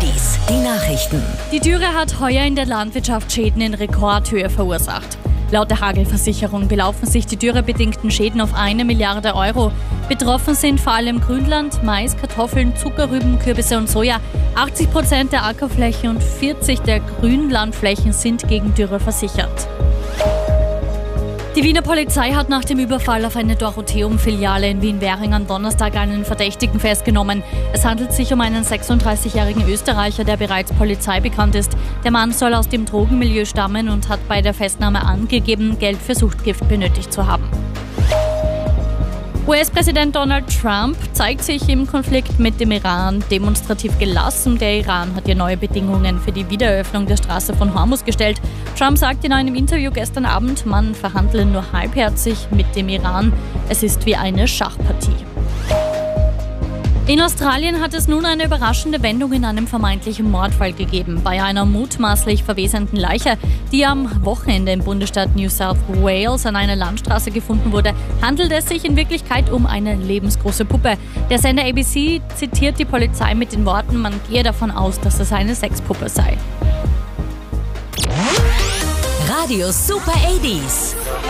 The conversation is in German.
80s, die Nachrichten. Die Dürre hat heuer in der Landwirtschaft Schäden in Rekordhöhe verursacht. Laut der Hagelversicherung belaufen sich die dürrebedingten Schäden auf 1 Milliarde Euro. Betroffen sind vor allem Grünland, Mais, Kartoffeln, Zuckerrüben, Kürbisse und Soja. 80% der Ackerfläche und 40% der Grünlandflächen sind gegen Dürre versichert. Die Wiener Polizei hat nach dem Überfall auf eine Dorotheum-Filiale in Wien-Währing am Donnerstag einen Verdächtigen festgenommen. Es handelt sich um einen 36-jährigen Österreicher, der bereits Polizei bekannt ist. Der Mann soll aus dem Drogenmilieu stammen und hat bei der Festnahme angegeben, Geld für Suchtgift benötigt zu haben. US-Präsident Donald Trump zeigt sich im Konflikt mit dem Iran demonstrativ gelassen. Der Iran hat ja neue Bedingungen für die Wiedereröffnung der Straße von Hormuz gestellt. Trump sagt in einem Interview gestern Abend, man verhandle nur halbherzig mit dem Iran. Es ist wie eine Schachpartie. In Australien hat es nun eine überraschende Wendung in einem vermeintlichen Mordfall gegeben. Bei einer mutmaßlich verwesenden Leiche, die am Wochenende im Bundesstaat New South Wales an einer Landstraße gefunden wurde, handelt es sich in Wirklichkeit um eine lebensgroße Puppe. Der Sender ABC zitiert die Polizei mit den Worten, man gehe davon aus, dass es eine Sexpuppe sei. Radio Super 80s.